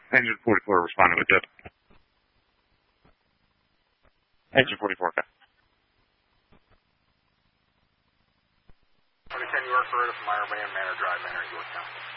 Engine 44 responding with dip. Engine 44, okay. 2010, you are for it from Meyer Band, Manor Drive, Manor, Yorktown.